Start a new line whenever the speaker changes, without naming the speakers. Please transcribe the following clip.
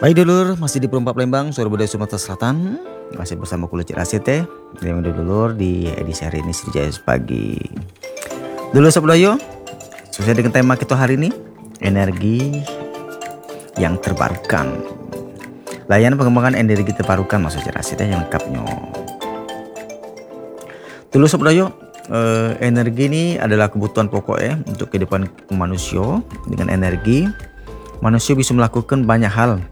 Baik dulur, masih di Perumpak Palembang, Suara Budaya Sumatera Selatan. Masih bersama Kulit ACT. Yang dulur di edisi hari ini Sriwijaya Pagi. Dulur Sobat sesuai dengan tema kita hari ini, energi yang terbarukan. Layanan pengembangan energi terbarukan maksud ACT yang lengkapnya. Dulur Sobat energi ini adalah kebutuhan pokok untuk kehidupan manusia. Dengan energi, manusia bisa melakukan banyak hal